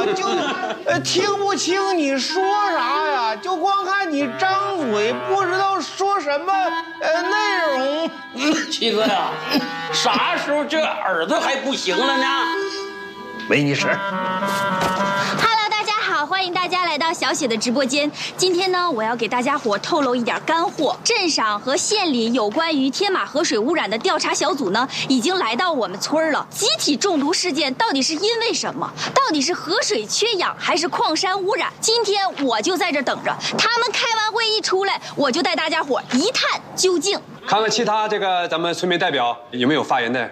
就听不清你说啥呀，就光看你张嘴，不知道说什么内容。 七哥呀，啥时候这耳朵还不行了呢？ 没你事儿。 欢迎大家来到小雪的直播间。今天呢，我要给大家伙透露一点干货。镇上和县里有关于天马河水污染的调查小组呢，已经来到我们村了。集体中毒事件到底是因为什么？到底是河水缺氧还是矿山污染？今天我就在这等着，他们开完会一出来，我就带大家伙一探究竟。 看看其他咱们村民代表有没有发言的？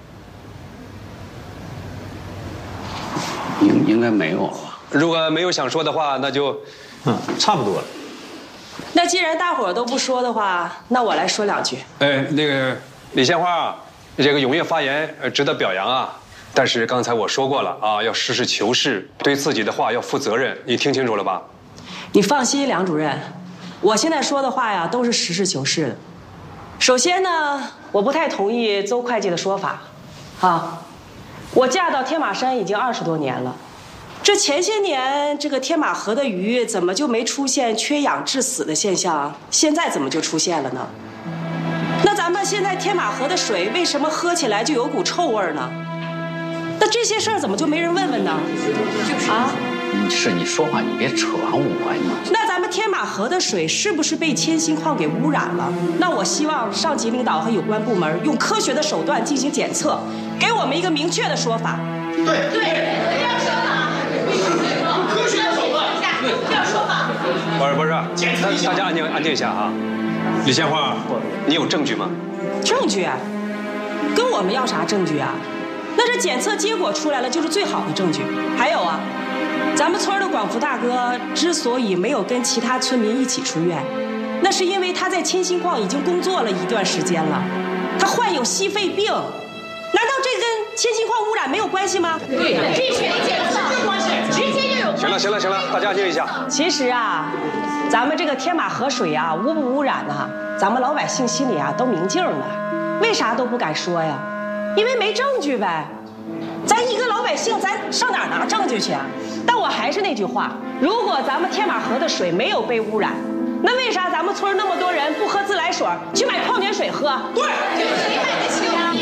应该没有。 如果没有想说的话，那就， 差不多了。 那既然大伙儿都不说的话，那我来说两句。 李鲜花，这个踊跃发言值得表扬啊。但是刚才我说过了啊，要实事求是，对自己的话要负责任。你听清楚了吧？ 你放心，梁主任，我现在说的话呀，都是实事求是的。首先呢，我不太同意邹会计的说法，啊，我嫁到天马山已经20多年了。这前些年，这个天马河的鱼怎么就没出现缺氧致死的现象？现在怎么就出现了呢？那咱们现在天马河的水为什么喝起来就有股臭味呢？那这些事儿怎么就没人问问呢？啊？ 是你说话，你别扯上我呀！ 那咱们天马河的水是不是被铅锌矿给污染了？那我希望上级领导和有关部门用科学的手段进行检测，给我们一个明确的说法。 对，不要说法。科学的手段，不要说法。 不是，大家安静一下啊。李鲜花，你有证据吗？ 证据啊？跟我们要啥证据啊？那这检测结果出来了，就是最好的证据。还有啊，咱们村的广福大哥之所以没有跟其他村民一起出院，那是因为他在铅锌矿已经工作了一段时间了，他患有矽肺病。难道这跟铅锌矿污染没有关系吗？ 对的，必须得检测，直接就有关系。 行了，大家安静一下。 其实啊，咱们这个天马河水啊，污不污染呢？咱们老百姓心里啊都明镜的，为啥都不敢说呀？因为没证据呗。咱一个老百姓，咱上哪儿拿证据去啊？但我还是那句话，如果咱们天马河的水没有被污染，那为啥咱们村那么多人不喝自来水，去买矿泉水喝？ 对，谁买得起啊？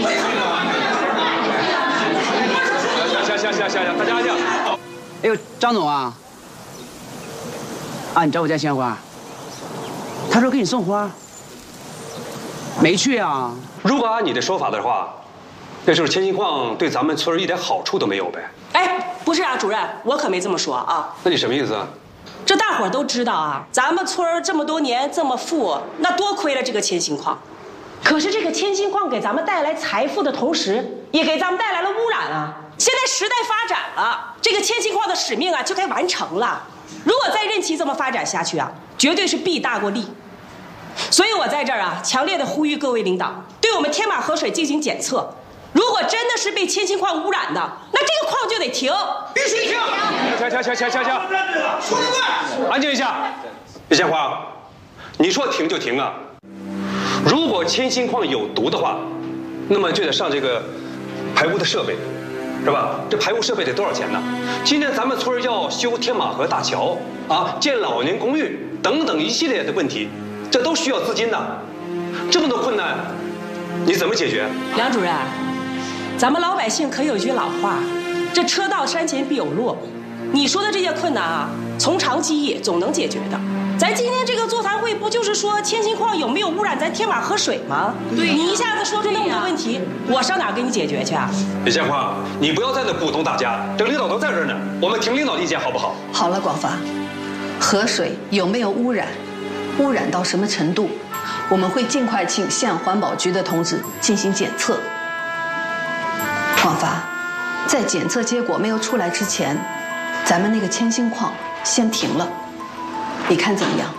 行，大家安静。 哎呦，张总啊，你找我家鲜花，他说给你送花，没去啊？ 如果按你的说法的话，那就是铅锌矿对咱们村一点好处都没有呗。 哎，不是啊，主任，我可没这么说啊。 那你什么意思啊？ 这大伙儿都知道啊，咱们村这么多年这么富，那多亏了这个铅锌矿。可是这个铅锌矿给咱们带来财富的同时，也给咱们带来了污染啊。现在时代发展了，这个铅锌矿的使命啊就该完成了。如果再任其这么发展下去啊，绝对是弊大过利。所以我在这儿啊，强烈的呼吁各位领导，对我们天马河水进行检测。如果真的是被铅锌矿污染的，那这个矿就得停， 必须停！ 行， 说得对， 安静一下。李鲜花，你说停就停啊！如果铅锌矿有毒的话，那么就得上这个排污的设备，是吧？这排污设备得多少钱呢？今天咱们村要修天马河大桥啊，建老年公寓等等一系列的问题，这都需要资金的。这么多困难，你怎么解决？ 梁主任，咱们老百姓可有句老话，这车到山前必有路。你说的这些困难啊，从长计议，总能解决的。咱今天这个座谈会不就是说铅锌矿有没有污染咱天马河水吗？对，你一下子说出那么多问题，我上哪儿给你解决去啊？ 李鲜花，你不要在那鼓动大家，这个领导都在这儿呢，我们听领导的意见好不好？ 好了，广发，河水有没有污染，污染到什么程度，我们会尽快请县环保局的同志进行检测。广发，在检测结果没有出来之前，咱们那个铅锌矿先停了，你看怎么样？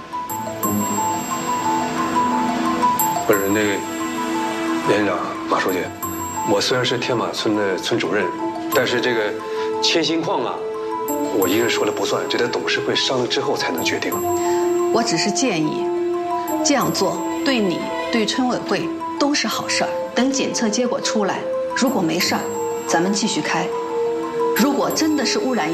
不是那个连长马书记，我虽然是天马村的村主任，但是这个铅锌矿啊，我一人说了不算，这得董事会商量之后才能决定。 我只是建议，这样做对你、对村委会都是好事儿。等检测结果出来，如果没事儿，咱们继续开；如果真的是污染